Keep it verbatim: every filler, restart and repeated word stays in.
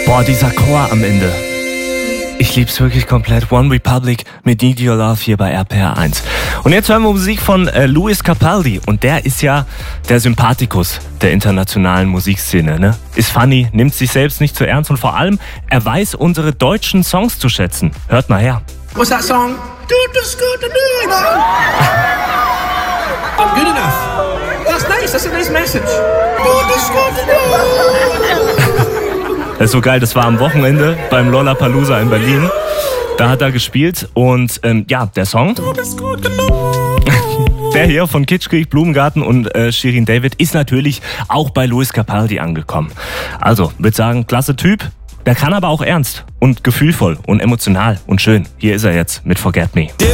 Boah, dieser Chor am Ende. Ich lieb's wirklich komplett. One Republic mit Need Your Love hier bei R P R eins. Und jetzt hören wir Musik von äh, Lewis Capaldi. Und der ist ja der Sympathikus der internationalen Musikszene. Ne? Ist funny, nimmt sich selbst nicht zu ernst und vor allem, er weiß unsere deutschen Songs zu schätzen. Hört mal her. What's that song? Do this good to do now. I'm good enough. That's nice. That's a nice message. Do this good to do. Das ist so geil, das war am Wochenende beim Lollapalooza in Berlin. Da hat er gespielt und ähm, ja, der Song, der hier von Kitschkrieg, Blumengarten und äh, Shirin David ist natürlich auch bei Lewis Capaldi angekommen. Also, würde sagen, klasse Typ, der kann aber auch ernst und gefühlvoll und emotional und schön. Hier ist er jetzt mit Forget Me.